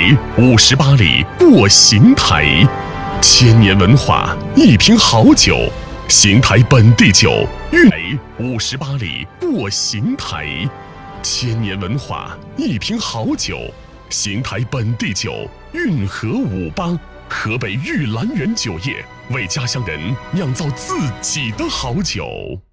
58里过邢台，千年文化，一瓶好酒，邢台本地酒，58里过邢台，千年文化，一瓶好酒，邢台本地酒，运河58，河北玉兰园酒业为家乡人酿造自己的好酒。